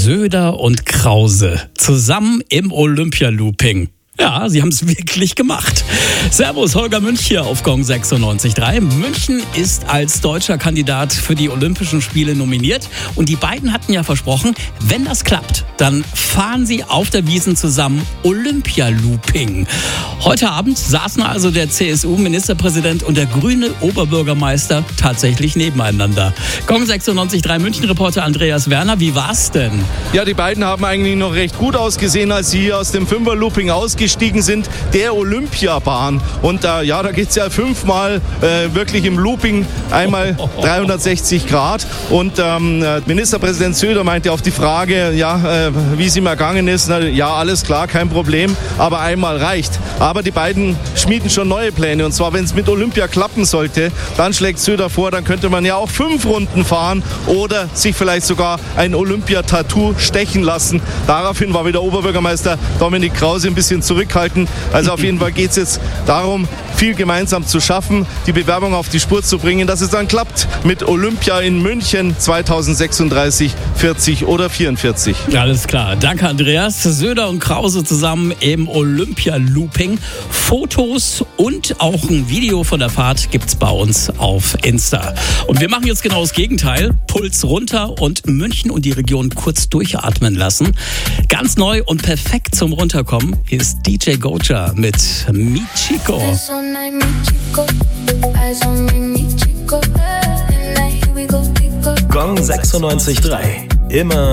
Söder und Krause zusammen im Olympia-Looping. Ja, sie haben es wirklich gemacht. Servus, Holger Münch hier auf Gong 96.3. München ist als deutscher Kandidat für die Olympischen Spiele nominiert. Und die beiden hatten ja versprochen, wenn das klappt, dann fahren sie auf der Wiesn zusammen Olympia-Looping. Heute Abend saßen also der CSU-Ministerpräsident und der grüne Oberbürgermeister tatsächlich nebeneinander. Gong 96.3 München-Reporter Andreas Werner, wie war's denn? Ja, die beiden haben eigentlich noch recht gut ausgesehen, als sie hier aus dem Fünfer-Looping ausgestiegen sind, der Olympiabahn. Und da geht es ja 5-mal wirklich im Looping, einmal 360 Grad. Und Ministerpräsident Söder meinte auf die Frage, wie es ihm ergangen ist, alles klar, kein Problem, aber einmal reicht. Aber die beiden schmieden schon neue Pläne. Und zwar, wenn es mit Olympia klappen sollte, dann schlägt Söder vor, dann könnte man ja auch 5 Runden fahren oder sich vielleicht sogar ein Olympia-Tattoo stechen lassen. Daraufhin war wieder Oberbürgermeister Dominik Krause ein bisschen zurückhalten. Also auf jeden Fall geht es jetzt darum, viel gemeinsam zu schaffen, die Bewerbung auf die Spur zu bringen, dass es dann klappt mit Olympia in München 2036, 40 oder 44. Alles klar. Danke, Andreas. Söder und Krause zusammen im Olympia-Looping. Fotos und auch ein Video von der Fahrt gibt's bei uns auf Insta. Und wir machen jetzt genau das Gegenteil. Puls runter und München und die Region kurz durchatmen lassen. Ganz neu und perfekt zum Runterkommen ist DJ Goja mit Michiko. Gong 96.3. Immer